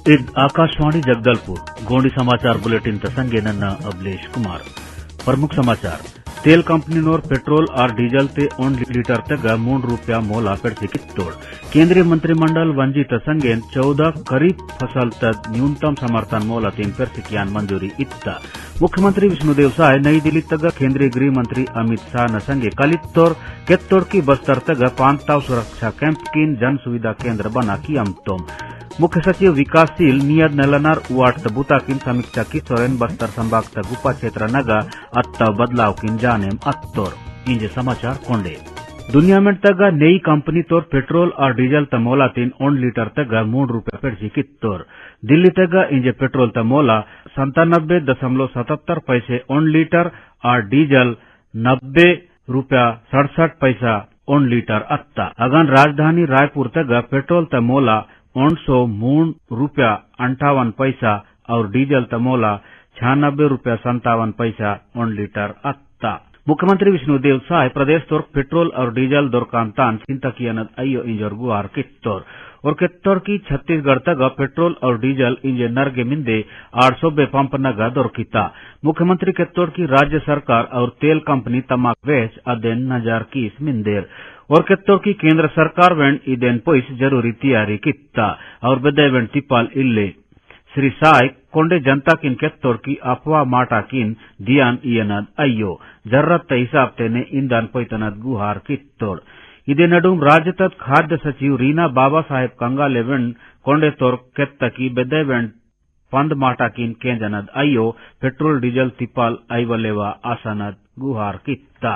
इद आकाशवाणी जगदलपुर गोंडी समाचार बुलेटिन तसंगे नन्ना अबलेश कुमार। प्रमुख समाचार तेल कंपनी नोर पेट्रोल और डीजल ते 1 लीटर तक ₹3 मोला पेड़ कित्तोड़। केंद्रीय मंत्रिमंडल वंजी तसंगे 14 खरीफ फसल तक न्यूनतम समर्थन मोला 3 पेड़ मंजूरी इत्ता। मुख्यमंत्री विष्णुदेव साय नई दिल्ली तक केंद्रीय गृह मंत्री अमित शाह नसंगे कलित्तोर केत्तोड़ की बस्तर तक 5 सुरक्षा कैंप किन जन सुविधा केंद्र बना की अमतोम। मुख्य सचिव विकासशील नियद नलनार उवाट तबुता किन समीक्षा की सोरेन बस्तर संभाग तगुपा क्षेत्र नगा अत्ता बदलाव किन जानेम अत्तोर। इंजे समाचार कोंडे दुनिया में तक नई कंपनी तोर पेट्रोल और डीजल तमोला 1 लीटर तक ₹3 पेड़ कित्तोर। दिल्ली तक इंजे पेट्रोल तमोला 97.77 पैसे 1 लीटर और डीजल ₹90.67 1 लीटर अत्ता। अगन राजधानी रायपुर तक पेट्रोल तमोला ₹358 और डीजल तमोला ₹96.57 1 लीटर अत्ता। मुख्यमंत्री विष्णुदेव साय प्रदेश तोर पेट्रोल और डीजल दोरकांतान चिंता कियनद अयो इंजर गुआर कित्तोर और कित्तोर की छत्तीसगढ़ तक पेट्रोल और डीजल इंजे नरगे मिंदे 800 पंप नगा दोरकिता। मुख्यमंत्री कित्तोर की राज्य सरकार और तेल कंपनी तमाक वेच अदेन नजार कीस मिंदेर और कित्तोर की केंद्र सरकार वेंड इदेन पोइस जरूरी तैयारी कित्ता और बदे वेंड तिपाल इल्ले। श्री साय कोंडे जनता किन केत्तोर की अफवाह माटा किन दियान इयनद अयो जरूरत हिसाब तेने इंदान पैतनद गुहार कित्तोर। इदे नडुम राज्य तत् खाद्य सचिव रीना बाबा साहेब कंगाले वेंड कोंडे तोर केत्ता की बदे वेंड पंद माटा किन केंजनद अयो पेट्रोल डीजल तिपाल आईवलेवा आसनद गुहार कित्ता।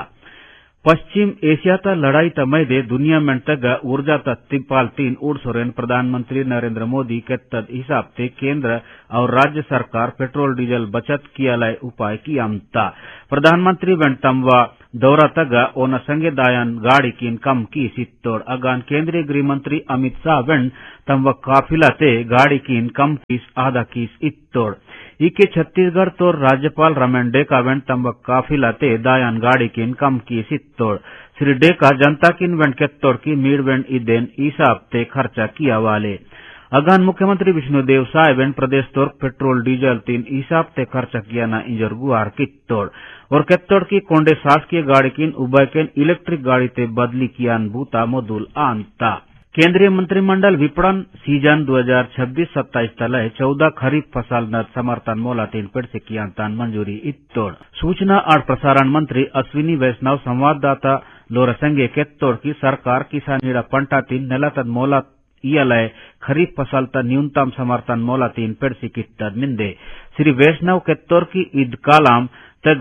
पश्चिम एशिया ता लड़ाई तमयदे दुनिया में तक ऊर्जा तिपाल 3 उड़सोरेन प्रधानमंत्री नरेंद्र मोदी के तद हिसाब से केंद्र और राज्य सरकार पेट्रोल डीजल बचत किया लय उपाय की अमता। प्रधानमंत्री वेंट तमवा दौरा तग ओन संगे दायन गाड़ी किन कम की सित्तोड़। अगान केंद्रीय गृह मंत्री अमित शाह वेंट तमवा काफिला ते गाड़ी किन कम कीस आधा कीस इत्तोड़। इके छत्तीसगढ़ तोर राज्यपाल रमेन डेका वेंट तंब काफिला ते दायान गाड़ी किन कम की सित्तोड़। श्री डेका जनता किन वेंट केत्तोड़ की मीड़ वेंट इदेन ईसाब ते खर्चा किया वाले। अगान मुख्यमंत्री विष्णुदेव साय वेंट प्रदेश तोर पेट्रोल डीजल 3 ईसाब ते खर्चा किया ना इंजर गुआर कित्तोड़ और केत्तोड़ की कोंडे शासकीय गाड़ी किन उबय केन इलेक्ट्रिक गाड़ी ते बदली कियान भूता मोदुल आंता। केंद्रीय मंत्रिमंडल विपणन सीजन 2026-27 तलय 14 खरीफ फसल नद समर्थन मोला 3 पेड़ से कियांतान मंजूरी इत्तोड़। सूचना और प्रसारण मंत्री अश्विनी वैष्णव संवाददाता लोरसंगे केत्तोड़ की सरकार किसानीड़ा पंटा 3 नेला तद मोला इयलय खरीफ फसल त न्यूनतम समर्थन मोला 3 पेड़ से कित्तद मिंदे। श्री वैष्णव केत्तोड़ की ईद कालाम तग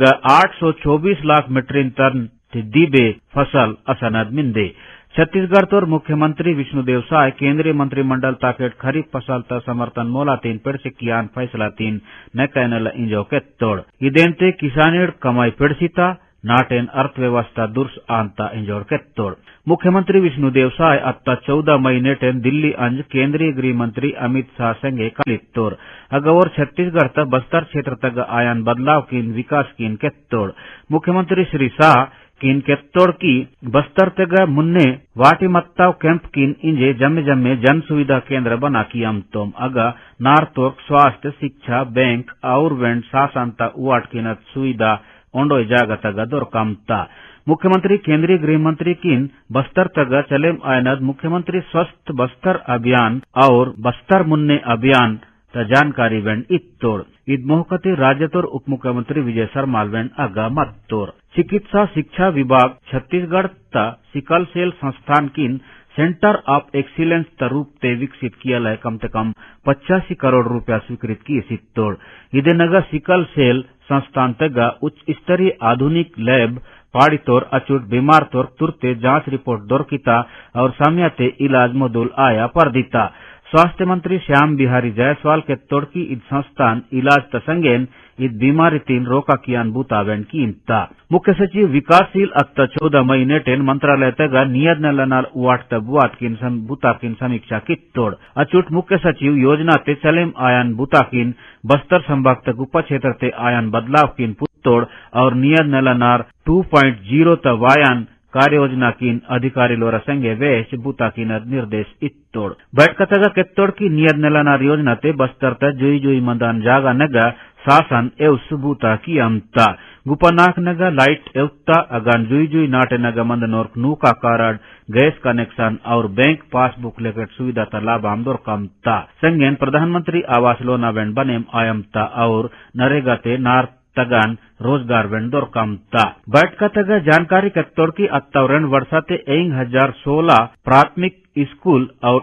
824 लाख मीट्रिक टन दीबे फसल असनद मिंदे। छत्तीसगढ़ तोर मुख्यमंत्री विष्णुदेव साय केंद्रीय मंत्रिमंडल ताकेट खरीफ फसल त समर्थन मोला 3 पेड़ से कियान फैसला 3 न कैनल इंजो केत्तोड़। इदेनते किसानेड़ कमाई पेड़सिता नाटेन अर्थव्यवस्था दुर्स आंता इंजोड़ केत्तोड़। मुख्यमंत्री विष्णुदेव साय अत्ता 14 मई नेटेन दिल्ली अंज केंद्रीय गृह मंत्री अमित शाह संगे कलित्तोड़। अगवर छत्तीसगढ़ त बस्तर क्षेत्र तक आयान बदलाव किन विकास किन केत्तोड़। मुख्यमंत्री श्री शाह किन केत्तोड़ की बस्तर तग मुन्ने वाटी मत्ताव कैंप किन इंजे जम्मे जम्मे जन सुविधा केंद्र बना की अमतोम। अगा नारतोर्क स्वास्थ्य शिक्षा बैंक और वेंड शासनता उवाट किन सुविधा ओंडो जागा तग दोरकामता। मुख्यमंत्री केंद्रीय गृह मंत्री किन बस्तर तग चलेम आयनद मुख्यमंत्री स्वस्थ बस्तर अभियान और बस्तर मुन्ने अभियान त जानकारी वेंड इत्तोड़। ईद मोहकते राज्य तोर उप मुख्यमंत्री विजय शर्मा वेंड अगा मत्तोड़। चिकित्सा शिक्षा विभाग छत्तीसगढ़ ता सिकल सेल संस्थान किन सेंटर ऑफ एक्सीलेंस त रूप ते विकसित किया लय कम से कम 85 करोड़ रुपया स्वीकृत की सित्तोड़। इदे नगर सिकल सेल संस्थान तक उच्च स्तरीय आधुनिक लैब पाड़ी तोर अचूट बीमार तोर तुरते जांच रिपोर्ट दोरकिता और साम्याते इलाज मोदुल आया पर दिता। स्वास्थ्य मंत्री श्याम बिहारी जायसवाल केत्तोड़ की ईद संस्थान इलाज तसंगेन ईद बीमारी 3 रोका कियान बूतावेन की इंता। मुख्य सचिव विकासशील अत्ता 14 मई नेटेन मंत्रालय तक नियद नलनाल उवाट तबुआत किन बूता किन समीक्षा कित्तोड़। अचूट मुख्य सचिव योजना ते चलेम आयान बूता किन बस्तर संभाग तक उप क्षेत्र ते आयान बदलाव किन पुत्तोड़ और नियद नलनार 2.0 त वायान कार्ययोजना कीन अधिकारी लोरा संगे वेश बूता कीन निर्देश इत्तोड़ बैठकतगा केत्तोड़ की नियत नेलानार योजना ते बस्तर जुई जुई मंदान जागा नगा शासन एव सुबूता की अमता गुपनाक नगा लाइट एवता अगान जुई जुई नाटे नगा मंदनोर नूका कार्ड गैस कनेक्शन और बैंक पासबुक लेकर सुविधा ता लाभ आमदोर कमता संगेन प्रधानमंत्री आवास लोना वेंड बनेम आयमता और नरेगा ते नार तगान रोजगार वेंडोर कमता बैठका तगा जानकारी कत्तोड़ की अत्तवरण वर्षाते 1016 प्राथमिक स्कूल और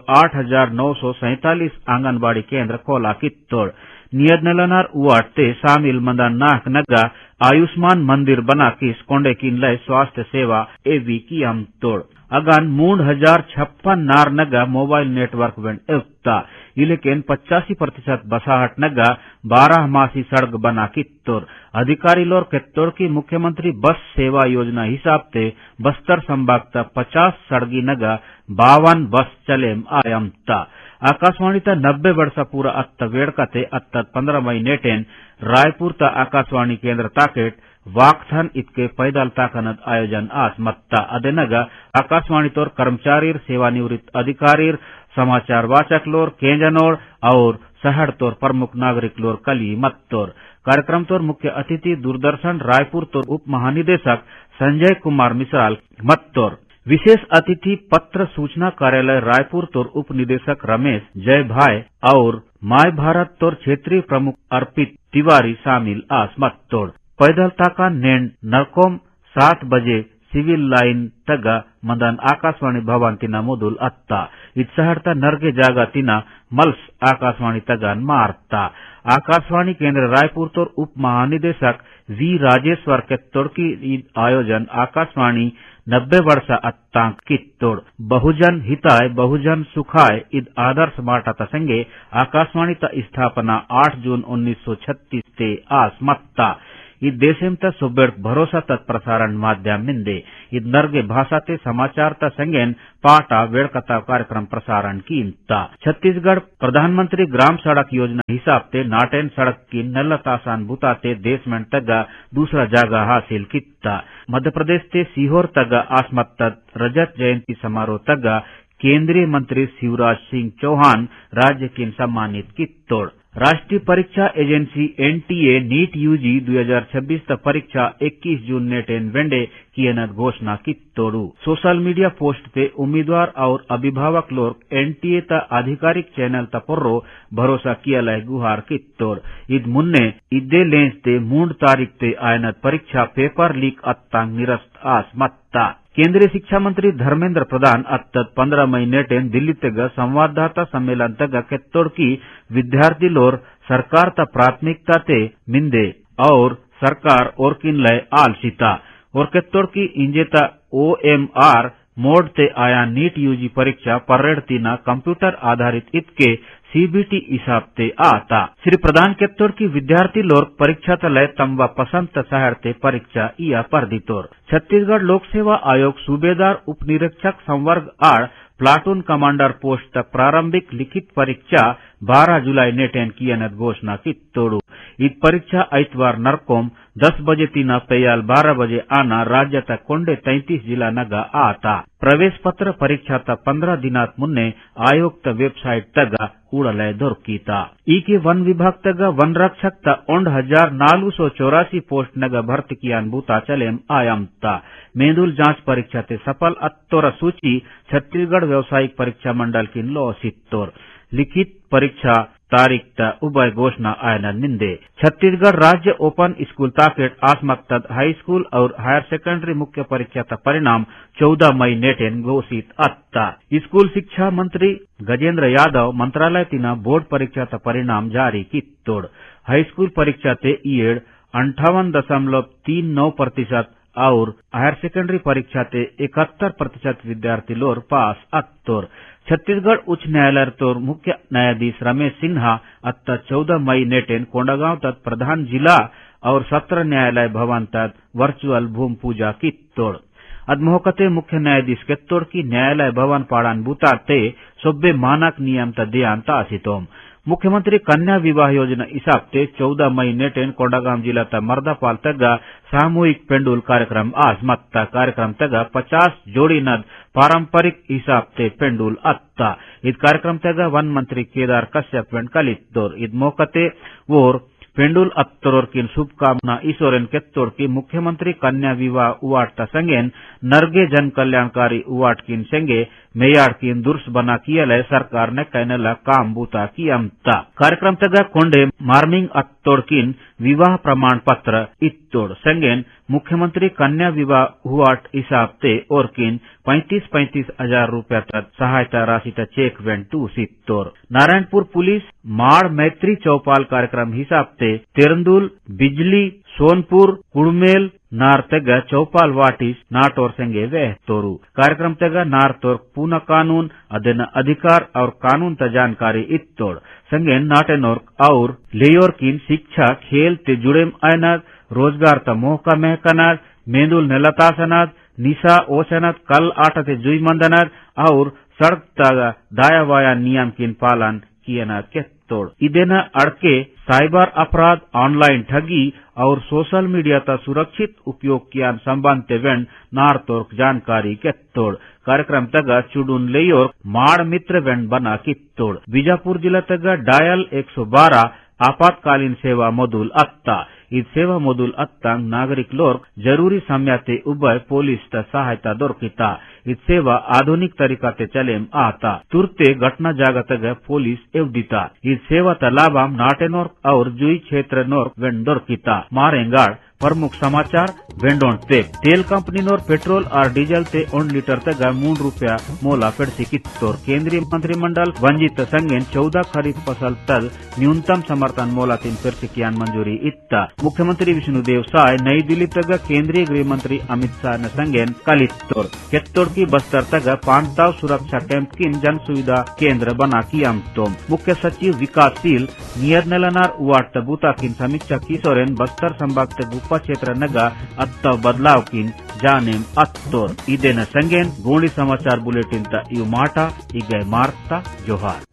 8,947 आंगनबाड़ी केंद्र खोला कित्तोड़ नियत नलनार उवाटते शामिल मंदान नाक नगा आयुष्मान मंदिर बना किस कोंडे किन लय स्वास्थ्य सेवा एवी की हम तोड़ अगान 3,056 नार नगा मोबाइल नेटवर्क वेंड एवता इलेकेन 85% बसाहट नगा 12 मासी सड़क बना कित्तोर अधिकारी लोर केत्तोर की मुख्यमंत्री बस सेवा योजना हिसाब ते बस्तर संभाग तक 50 सड़गी नगा 52 बस चलेम आयमता आकाशवाणी ता 90 वर्ष पूरा अत्त वेड़कते अत्त 15 मई नेटेन रायपुर ता आकाशवाणी केंद्र ताकेट वाकथन इतके पैदल ताकनद आयोजन आस मत्ता अदेनगा आकाशवाणी तोर कर्मचारी सेवानिवृत्त अधिकारी समाचार वाचक लोर केंजनोर और शहर तोर प्रमुख नागरिक लोर कली मत्तोर कार्यक्रम तोर मुख्य अतिथि दूरदर्शन रायपुर तोर उप महानिदेशक संजय कुमार मिश्राल मत्तोर विशेष अतिथि पत्र सूचना कार्यालय रायपुर तोर उप निदेशक रमेश जय भाई और माय भारत तोर क्षेत्रीय प्रमुख अर्पित तिवारी शामिल आस मत्तोड़ पैदल ताका नेंड नरकोम 7 बजे सिविल लाइन तगा मंदन आकाशवाणी भवन तिना मोदुल अत्ता इत्सहरता नरगे जागा तिना मल्स आकाशवाणी तगान मारता आकाशवाणी केंद्र रायपुर तोर उप महानिदेशक वी राजेश्वर केत्तोड़ की आयोजन आकाशवाणी 90 वर्ष अत्तांक कित्तोड़ बहुजन हिताय बहुजन सुखाय इद आदर्श माटा संगे आकाशवाणी ता स्थापना 8 जून 1936 ते आस मत्ता इद देशेम ता सुबेड़ भरोसा तत् प्रसारण माध्यम मिंदे इद नरगे भाषा ते समाचार ता संगेन पाटा वेड़कता कार्यक्रम प्रसारण कीमता छत्तीसगढ़ प्रधानमंत्री ग्राम सड़क योजना हिसाब ते नाटेन सड़क की नल्लतासान बुताते देश में तगा दूसरा जगह हासिल कित्ता मध्य प्रदेश ते सीहोर तगा आसमत्ता रजत जयंती समारोह तगा केंद्रीय मंत्री शिवराज सिंह चौहान राज्य की सम्मानित कित्तोड़ राष्ट्रीय परीक्षा एजेंसी एनटीए नीट यूजी 2026 तक परीक्षा 21 जून नेटेन वेंडे की घोषणा कित्तोड़ू सोशल मीडिया पोस्ट पे उम्मीदवार और अभिभावक लोग एनटीए ता आधिकारिक चैनल तपोर्रो भरोसा किया लय गुहार कित्तोड़ इद मुन्ने इदे लेंस ते मूंड तारीख ते आयनत परीक्षा पेपर लीक अत्तांग निरस्त आस मत्ता केंद्रीय शिक्षा मंत्री धर्मेंद्र प्रधान अत्तत 15 मई नेटेन दिल्ली तग संवाददाता सम्मेलन तग केत्तोड़ की विद्यार्थी लोर सरकार ता प्राथमिकता ते मिंदे और सरकार और किन लय आलसीता और केत्तोड़ की इंजेता OMR मोड ते आया नीट यूजी परीक्षा परेड तीना कंप्यूटर आधारित इतके सीबीटी हिसाब ते आता श्री प्रधान केत्तोड़ की विद्यार्थी लोर परीक्षा तलय तंबा पसंद शहर ते परीक्षा इया पर्दितोर छत्तीसगढ़ लोक सेवा आयोग सूबेदार उप निरीक्षक संवर्ग 8 प्लाटून कमांडर पोस्ट तक प्रारंभिक लिखित परीक्षा 12 जुलाई नेटेन की घोषणा कित्तोड़ू ईद परीक्षा ऐतवार नरकोम 10 बजे तीना पेयाल 12 बजे आना राज्य तक कोंडे 33 जिला नगा आता प्रवेश पत्र परीक्षा तक 15 दिनात मुन्ने आयोग त वेबसाइट तगा उड़लय दोरकीता के वन विभाग तगा वन रक्षक त 484 पोस्ट नगा भर्ती कियान बूता चलेम आयमता मेंदुल जांच परीक्षा ते सफल अत्तोर सूची छत्तीसगढ़ व्यावसायिक परीक्षा मंडल की लो सित्तोर लिखित परीक्षा तारीख त उभय घोषणा आयन निंदे छत्तीसगढ़ राज्य ओपन स्कूल ताकेट आसमक्तद हाई स्कूल और हायर सेकेंडरी मुख्य परीक्षा का परिणाम 14 मई नेटेन घोषित अत्ता स्कूल शिक्षा मंत्री गजेंद्र यादव मंत्रालय तिना बोर्ड परीक्षा का परिणाम जारी कित्तोड़ हाई स्कूल परीक्षा ते ईएड 58.39% और हायर सेकेंडरी परीक्षा ते 71% विद्यार्थी लोर पास अत्तोर छत्तीसगढ़ उच्च न्यायालय तोर मुख्य न्यायाधीश रमेश सिन्हा अत्ता 14 मई नेटेन कोंडागांव तक प्रधान जिला और सत्र न्यायालय भवन तक वर्चुअल भूमि पूजा कित्तोड़ अदमोहकते मुख्य न्यायाधीश केत्तोड़ की न्यायालय भवन पाड़ान बुताते सोब्बे मानक नियम त ध्यान तासितोम मुख्यमंत्री कन्या विवाह योजना हिसाबते 14 मई नेटेन कोंडागाम जिला मर्दापाल तक सामूहिक पेंडुल कार्यक्रम आज मत्ता कार्यक्रम तक 50 जोड़ी नद पारंपरिक हिसाबते पेंडुल अत्ता इद कार्यक्रम तक वन मंत्री केदार कश्यप वेंड कलित्तोर इद मौकते वोर पेंडुल अत्तरोर किन शुभकामना ईश्वरन केत्तोर की मुख्यमंत्री कन्या विवाह उवाट संगेन नरगे जन कल्याणकारी उवाट किन संगे मेयाड़ किन दुर्स बना किया सरकार ने कैनला काम बूता की अमता कार्यक्रम तक कोंडे मार्मिंग अत्तोड़ किन विवाह प्रमाण पत्र इत्तोड़ संगेन मुख्यमंत्री कन्या विवाह हुआट हिसाबते और किन 35-35 हजार रूपया तक सहायता राशि चेक वेंटू सित्तोर नारायणपुर पुलिस माड़ मैत्री चौपाल कार्यक्रम हिसाबते तेरंदुल बिजली सोनपुर कुड़मेल नार तेग चौपाल वाटिस नाटोर संगे वह तोरू कार्यक्रम तेग नार तोर पूना कानून अधीन अधिकार और कानून त जानकारी इत्तोड़ संगे नाटेनोर और लेयोर किन शिक्षा खेल ते जुड़े आयनाद रोजगार त मोहका महकनाद मेंदुल नेलतासनाद निशा ओसनाद कल आटते जुई मंदनाद और सड़क तग दाया वाया नियम किन पालन कियनाद के तोड़ इदेना अड़के साइबर अपराध ऑनलाइन ठगी और सोशल मीडिया का सुरक्षित उपयोग किया संबंध वेंड नार तोर जानकारी के तोड़ कार्यक्रम तक चुडुन लेयोर माड़ मित्र वेंड बना की तोड़ बीजापुर जिला तक डायल 112 आपातकालीन सेवा मोदुल अत्ता इस सेवा मोदुल अत्तांग नागरिक लोग जरूरी समयाते उभय पुलिस त सहायता दोरकिता इस सेवा आधुनिक तरीका ते चलेम आता तुरते घटना जागत पुलिस एवदिता इस सेवा त लाभाम नाटेनोर और जुई क्षेत्र नोर वेंडोरकिता मारेंगाड़ प्रमुख समाचार वेंडोन ते तेल कंपनी नोर पेट्रोल और डीजल ते 1 लीटर तक ₹3 मोला पेड़सी कित्तोर केंद्रीय मंत्रिमंडल वंजित संगेन 14 खरीफ फसल तक न्यूनतम समर्थन मोला 3 पेड़सी कियान मंजूरी इत्ता मुख्यमंत्री विष्णुदेव साय नई दिल्ली तक केंद्रीय गृह मंत्री अमित शाह न संगेन कलित्तोर केत्तोर की बस्तर तक पांताव सुरक्षा कैंप किन जन सुविधा केंद्र बना की अमतोम मुख्य सचिव विकासशील नियर नेलनार उवाट बूता किन समीक्षा किशोरेन बस्तर संभाग तक क्षेत्र नगा अत्तव बदलाव किन जानेम अत्तोर इदेन संगेन गोणी समाचार बुलेटिन ता यु माटा इगय मार्ता जोहार